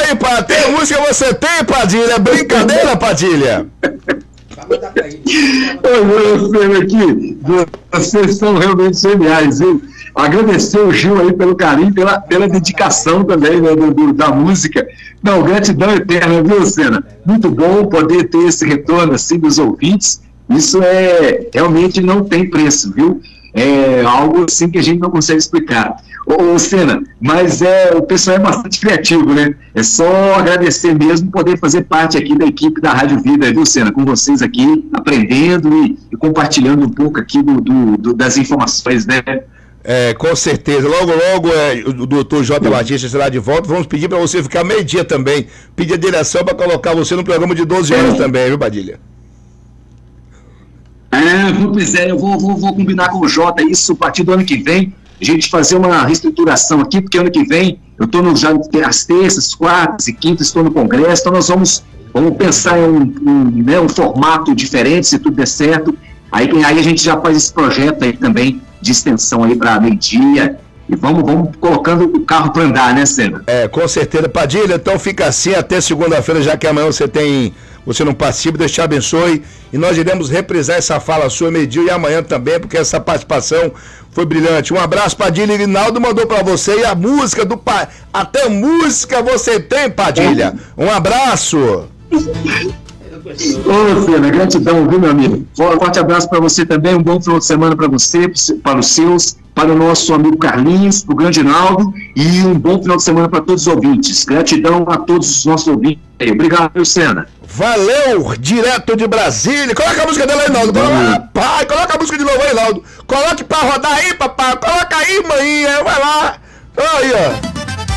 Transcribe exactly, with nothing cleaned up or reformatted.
tem, tem música você tem, Padilha? É brincadeira, Padilha? Oi, Luciano, aqui, vocês são realmente geniais, viu? Agradecer o Gil aí pelo carinho, pela, pela dedicação também, né, do, do, da música. Não, gratidão eterna, viu, Lucena? Muito bom poder ter esse retorno assim dos ouvintes. Isso é realmente não tem preço, viu? É algo assim que a gente não consegue explicar. Ô, Lucena, mas é, o pessoal é bastante criativo, né? É só agradecer mesmo poder fazer parte aqui da equipe da Rádio Vida, viu, Lucena? Com vocês aqui, aprendendo e, e compartilhando um pouco aqui do, do, do, das informações, né? É, com certeza. Logo, logo, é, o doutor J. Batista estará de volta. Vamos pedir para você ficar meio-dia também. Pedir a direção para colocar você no programa de doze horas é. também, viu, Padilha? É, pois é, eu vou, vou, vou combinar com o Jota isso a partir do ano que vem. A gente fazer uma reestruturação aqui, porque ano que vem eu estou já às terças, quartas e quintas, estou no Congresso, então nós vamos, vamos pensar em um, um, né, um formato diferente, se tudo der certo. Aí, aí a gente já faz esse projeto aí também de extensão aí para meio-dia e vamos, vamos colocando o carro para andar, né, Sena? É, com certeza. Padilha, então fica assim até segunda-feira, já que amanhã você tem, você não participa, Deus te abençoe e nós iremos reprisar essa fala sua meio-dia e amanhã também, porque essa participação foi brilhante. Um abraço, Padilha. Rinaldo mandou para você e a música do pai, até música você tem, Padilha. Um abraço. Ô, Lucena, gratidão, viu, meu amigo? Forte abraço para você também, um bom final de semana para você, para os seus, para o nosso amigo Carlinhos, para o grande Rinaldo, e um bom final de semana para todos os ouvintes. Gratidão a todos os nossos ouvintes. Obrigado, Lucena. Valeu, direto de Brasília. Coloca a música dela aí, Naldo. Coloca, pai, coloca a música de novo aí, Naldo. Coloque para rodar aí, papai. Coloca aí, mãe. Vai lá. Aí, ó.